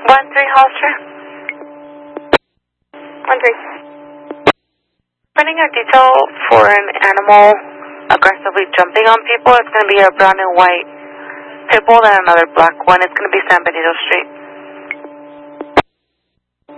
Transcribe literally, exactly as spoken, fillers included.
One three Hollister. One three. Running a detail for an animal aggressively jumping on people. It's going to be a brown and white pit bull and another black one. It's going to be San Benito Street.